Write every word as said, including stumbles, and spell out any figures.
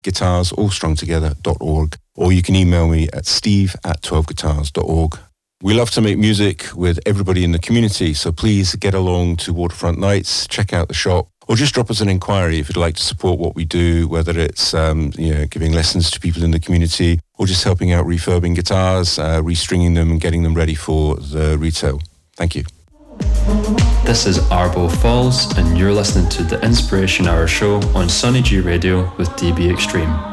guitars all strung together dot org, or you can email me at steve at twelve guitars dot org. We love to make music with everybody in the community, so please get along to Waterfront Nights, check out the shop, or just drop us an inquiry if you'd like to support what we do, whether it's um, you know, giving lessons to people in the community or just helping out refurbing guitars, uh, restringing them and getting them ready for the retail. Thank you. This is Arbo Falls, and you're listening to the Inspiration Hour show on Sonny G Radio with D B Extreme.